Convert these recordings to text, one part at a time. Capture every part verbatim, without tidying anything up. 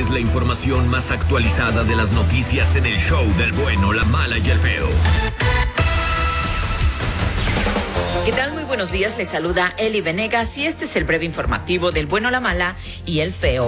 es la información más actualizada de las noticias en el show del bueno, la mala y el feo. ¿Qué tal? Muy buenos días, les saluda Eli Venegas y este es el breve informativo del bueno, la mala y el feo.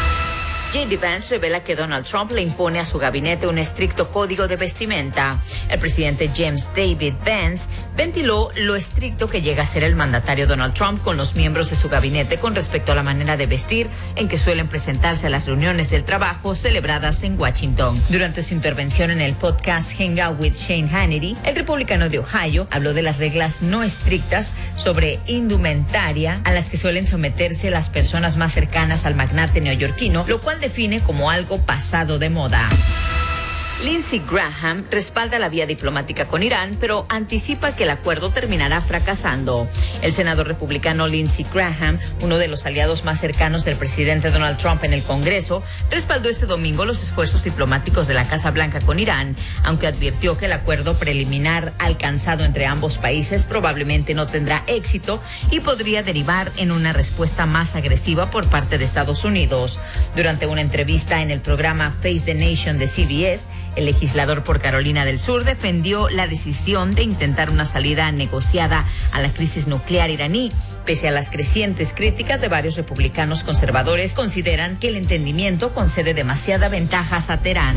J D. Vance revela que Donald Trump le impone a su gabinete un estricto código de vestimenta. El presidente James David Vance ventiló lo estricto que llega a ser el mandatario Donald Trump con los miembros de su gabinete con respecto a la manera de vestir en que suelen presentarse a las reuniones del trabajo celebradas en Washington. Durante su intervención en el podcast Hangout with Shane Hannity, el republicano de Ohio habló de las reglas no estrictas sobre indumentaria a las que suelen someterse las personas más cercanas al magnate neoyorquino, lo cual define como algo pasado de moda. Lindsey Graham respalda la vía diplomática con Irán, pero anticipa que el acuerdo terminará fracasando. El senador republicano Lindsey Graham, uno de los aliados más cercanos del presidente Donald Trump en el Congreso, respaldó este domingo los esfuerzos diplomáticos de la Casa Blanca con Irán, aunque advirtió que el acuerdo preliminar alcanzado entre ambos países probablemente no tendrá éxito y podría derivar en una respuesta más agresiva por parte de Estados Unidos. Durante una entrevista en el programa Face the Nation de C B S, el legislador por Carolina del Sur defendió la decisión de intentar una salida negociada a la crisis nuclear iraní. Pese a las crecientes críticas de varios republicanos conservadores, consideran que el entendimiento concede demasiadas ventajas a Teherán.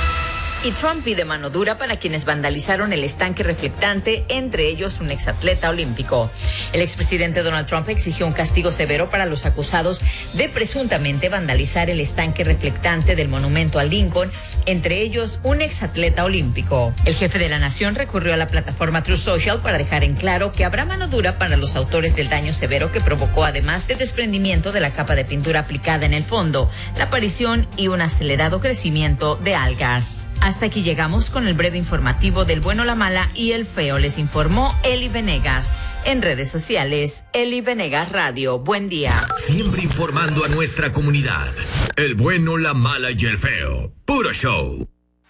Y Trump pide mano dura para quienes vandalizaron el estanque reflectante, entre ellos un exatleta olímpico. El expresidente Donald Trump exigió un castigo severo para los acusados de presuntamente vandalizar el estanque reflectante del monumento a Lincoln, entre ellos un exatleta olímpico. El jefe de la nación recurrió a la plataforma Truth Social para dejar en claro que habrá mano dura para los autores del daño severo que provocó, además de desprendimiento de la capa de pintura aplicada en el fondo, la aparición y un acelerado crecimiento de algas. Hasta aquí llegamos con el breve informativo del bueno, la mala y el feo. Les informó Eli Venegas. En redes sociales, Eli Venegas Radio. Buen día. Siempre informando a nuestra comunidad. El bueno, la mala y el feo. Puro show.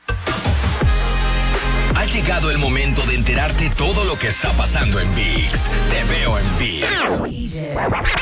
Ha llegado el momento de enterarte todo lo que está pasando en ViX. Te veo en ViX. Prende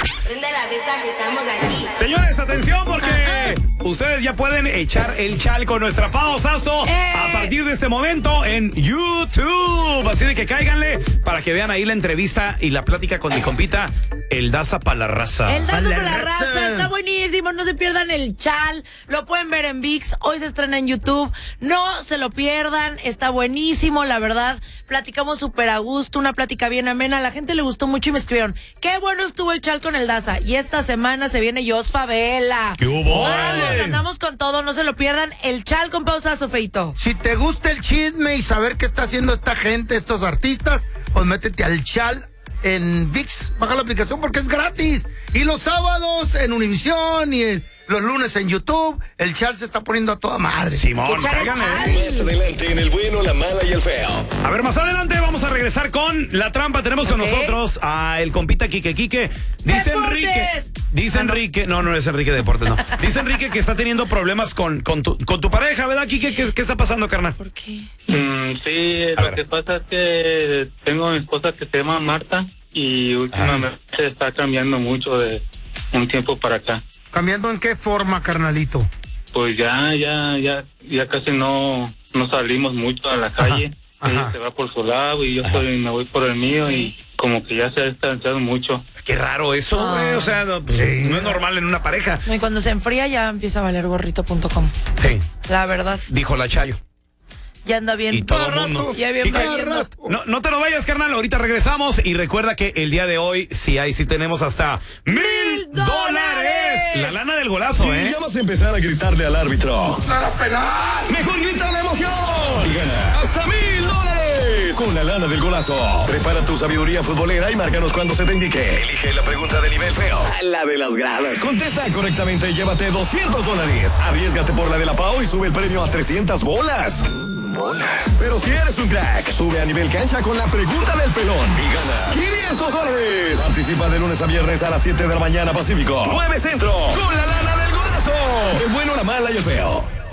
la fiesta que estamos aquí. Señores, atención porque ustedes ya pueden echar el chal con nuestra Pao Sasso ¡Eh! a partir de este momento en YouTube. Así de que cáiganle para que vean ahí la entrevista y la plática con mi compita, el Daza pa' la raza. El Daza pa' la raza está buenísimo. No se pierdan el chal. Lo pueden ver en ViX. Hoy se estrena en YouTube. No se lo pierdan. Está buenísimo, la verdad. Platicamos súper a gusto. Una plática bien amena. A la gente le gustó mucho y me escribieron: qué bueno estuvo el chal con el Daza. Y esta semana se viene Jos Favela. ¿Qué hubo? Vamos, andamos con todo. No se lo pierdan. El chal con Pao Sasso, feito. Si te gusta el chisme y saber qué está haciendo esta gente, estos artistas, pues métete al chal en ViX. Baja la aplicación porque es gratis. Y los sábados en Univisión y en los lunes en YouTube, el chal se está poniendo a toda madre. Simón, cáiganle. Más adelante en el bueno, la mala y el feo. A ver, más adelante vamos a regresar con la trampa. Tenemos con Ok. nosotros a el compita Quique Quique. Dice Enrique. ¡Deportes! Dice Enrique. No, no es Enrique Deportes, no. Dice Enrique que está teniendo problemas con, con, tu, con tu pareja, ¿verdad, Quique? ¿Qué, qué está pasando, carnal? ¿Por qué? Mm, sí, A lo ver. que pasa es que tengo a mi esposa que se llama Marta y últimamente se está cambiando mucho de un tiempo para acá. ¿Cambiando en qué forma, carnalito? Pues ya, ya, ya, ya casi no, no salimos mucho a la calle. ajá. Ella se va por su lado y yo soy, me voy por el mío y como que ya se ha distanciado mucho. Qué raro eso, güey. O sea, no, pues, Sí. no es normal en una pareja. Y cuando se enfría ya empieza a valer gorrito punto com. Sí, La verdad, dijo la Chayo. ya anda bien. Y todo el Cada mundo. rato, Ya bien Quique, cada valiendo. rato. No, no te lo vayas, carnal. Ahorita regresamos. Y recuerda que el día de hoy, sí hay, sí tenemos hasta mil dólares. La lana del golazo, Si ¿eh? ya vas a empezar a gritarle al árbitro, ¡Nada penal! mejor grita la emoción y gana hasta mil dólares con la lana del golazo. Prepara tu sabiduría futbolera y márcanos cuando se te indique. Elige la pregunta de nivel feo, la de las gradas. Contesta correctamente y llévate doscientos dólares. Arriésgate por la de la Pao y sube el premio a trescientas bolas. Bolas. Pero si eres un crack, sube a nivel cancha con la pregunta del pelón y gana quinientos dólares. Participa de lunes a viernes a las siete de la mañana Pacífico, nueve Centro, con la lana del golazo. El bueno, la mala y el feo.